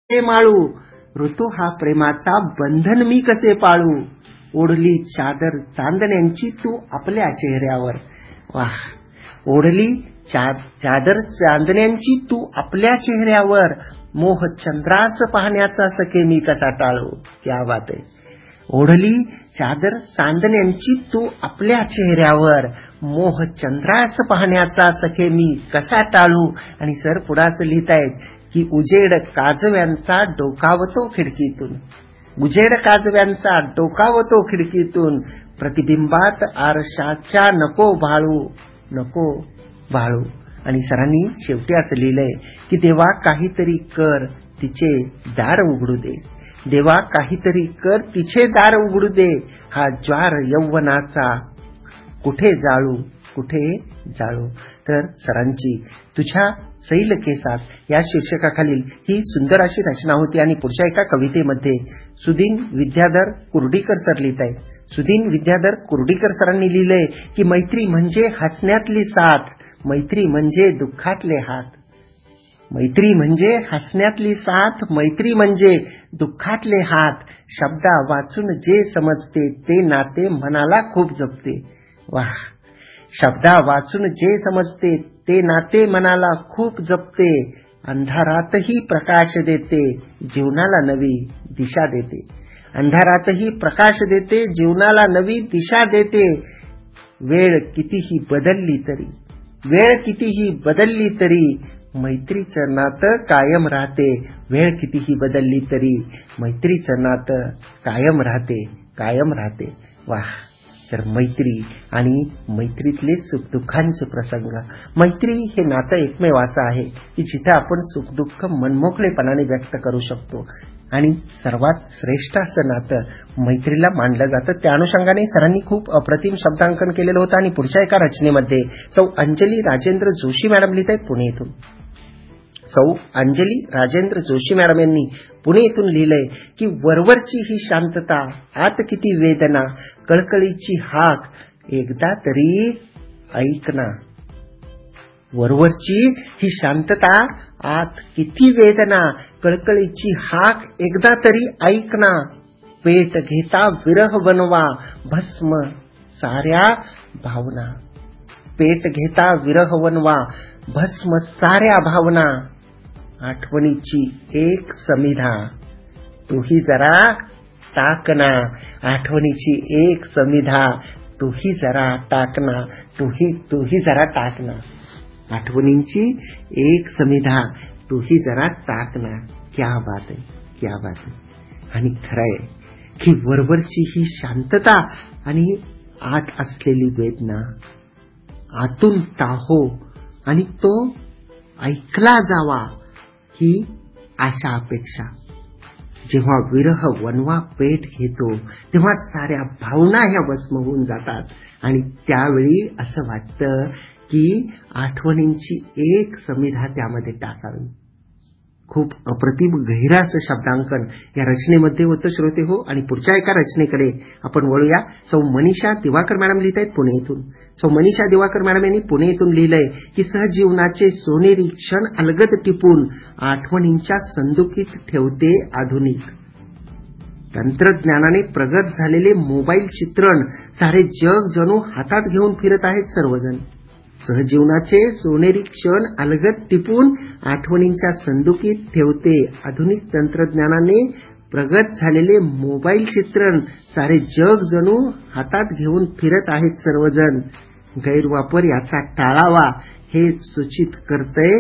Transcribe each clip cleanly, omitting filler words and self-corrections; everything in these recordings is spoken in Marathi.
ते माळू, ऋतू हा प्रेमाचा बंधन मी कसे पाळू. ओढली चादर चांदण्यांची तू आपल्या चेहऱ्यावर. वाह. ओढली चादर चांदण्यांची तू आपल्या चेहऱ्यावर, मोह चंद्रास पाहण्याचा सखे मी कसा टाळू. क्या बात आहे. ओढली चादर चांदण्यांची तू आपल्या चेहऱ्यावर, मोह चंद्रास पाहण्याचा सखे मी कसा टाळू. आणि सर पुढे असं लिहितायत की उजेड काजव्यांचा डोकावतो खिडकीतून, उजेड काजव्यांचा डोकावतो खिडकीतून, प्रतिबिंबात आरशाच्या नको भाळू, नको भाळू. आणि सरांनी शेवटी असं लिहिलंय की देवा काहीतरी कर तिचे दार उघडू दे, देवा काहीतरी कर तिचे दार उघडू दे, हा ज्वार यौवनाचा कुठे जाळू, कुठे जाळू. तर सरांची तुझ्या सैल केसात या शीर्षकाखालील ही सुंदर अशी रचना होती. आणि पुढच्या एका कवितेमध्ये सुदीन विद्याधर कुर्डीकर सर लिहित आहेत. सुदीन विद्याधर कुर्डीकर सरांनी लिहिलंय की मैत्री म्हणजे हसण्यातली साथ, मैत्री म्हणजे दुःखातले हात, मैत्री म्हणजे हसण्यातली साथ, मैत्री म्हणजे दुःखातले हात, शब्दा वाचून जे समजते ते नाते मनाला खूप जपते. वाह. शब्दा वाचून जे समजते ते नाते मनाला खूप जपते, अंधारातही प्रकाश देते जीवनाला नवी दिशा देते, अंधारातही प्रकाश देते जीवनाला नवी दिशा देते. वेळ कितीही बदलली तरी, वेळ कितीही बदलली तरी मैत्रीचं नातं कायम राहते, वेळ कितीही बदलली तरी मैत्रीचं नातं कायम राहते, कायम राहते. वाह. तर मैत्री आणि मैत्रीतले सुखदुःखांचे प्रसंग, मैत्री हे नातं एकमेव असं आहे की जिथे आपण सुखदुःख मनमोकळेपणाने व्यक्त करू शकतो. आणि सर्वात श्रेष्ठ असं नातं मैत्रीला मानलं जातं. त्या अनुषंगाने सरांनी खूप अप्रतिम शब्दांकन केलेलं होतं. आणि पुढच्या एका रचनेमध्ये सौ अंजली राजेंद्र जोशी मॅडम लिहित आहेत पुणे येथून. सौ अंजली राजेंद्र जोशी मॅडम यांनी पुणे येथून लिहिलंय की वरवरची ही शांतता आत किती वेदना, कळकळीची हाक एकदा तरी ऐकना. वरवरची ही शांतता आत किती वेदना, कळकळीची हाक एकदा तरी ऐकना. पेट घेता विरह बनवा भस्म साऱ्या भावना, पेट घेता विरह बनवा भस्म साऱ्या भावना. आठवणीची एक समिधा तूही जरा टाकना, आठवणीची एक समिधा तूही जरा टाकना, तूही जरा टाकना. आठवणींची एक समिधा तूही जरा टाकना. क्या बात आहे, क्या बात आहे. आणि खरंय की वरवरची ही शांतता आणि आत असलेली वेदना, आतून टाहो आणि तो ऐकला जावा ही आशा अपेक्षा. जेव्हा विरह वनवा पेट घेतो तेव्हा साऱ्या भावना ह्या भस्म होऊन जातात. आणि त्यावेळी असं वाटतं की आठवणींची एक समिधा त्यामध्ये टाकावी. खूप अप्रतिम गहिरा असं शब्दांकन या रचनेमध्ये होतं श्रोते हो. आणि पुढच्या एका रचनेकडे आपण वळूया. सौ मनीषा दिवाकर मॅडम लिहित आहेत पुणे येथून. सौ मनीषा दिवाकर मॅडम यांनी पुणे येथून लिहिलंय की सहजीवनाचे सोनेरी क्षण अलगद टिपून आठवणींच्या संदुकीत ठेवते आधुनिक. तंत्रज्ञानाने प्रगत झालेले मोबाईल चित्रण सारे जग जणू हातात घेऊन फिरत आहेत सर्वजण. सहजीवनाचे सोनेरी क्षण अलगद टिपून आठवणींच्या संदुकीत ठेवते आधुनिक. तंत्रज्ञानाने प्रगत झालेले मोबाईल चित्रण सारे जग जणू हातात घेऊन फिरत आहेत सर्वजण. गैरवापर याचा टाळावा हे सूचित करतंय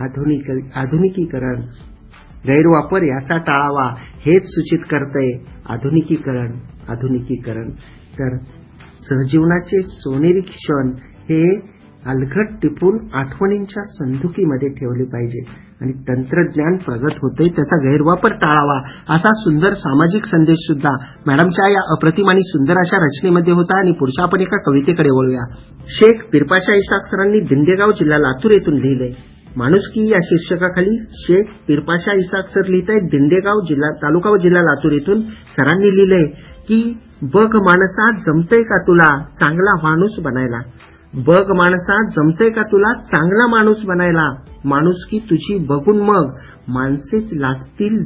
आधुनिकीकरण. गैरवापर याचा टाळावा हेच सूचित करतंय आधुनिकीकरण, आधुनिकीकरण. तर सहजीवनाचे सोनेरी क्षण हे अलगद टिपून आठवणींच्या संदुकीमध्ये ठेवले पाहिजे. आणि तंत्रज्ञान प्रगत होते त्याचा गैरवापर टाळावा असा सुंदर सामाजिक संदेश सुद्धा मॅडमच्या या अप्रतिम आणि सुंदर अशा रचनेमध्ये होता. आणि पुढच्या आपण एका कवितेकडे वळूया. शेख पिरपाशा इसाक सरांनी दिंडेगाव जिल्हा लातूर येथून लिहिलंय. माणुसकी या शीर्षकाखाली शेख पिरपाशा इसाक सर लिहित आहेत दिंडेगाव जिल्हा तालुका व जिल्हा लातूर येथून. सरांनी लिहिलंय की बघ माणसा जमतंय का तुला चांगला माणूस बनायला, बघ माणसा जमतंय का तुला चांगला माणूस बनायला. माणुसकी तुझी बघून मग माणसेच लागतील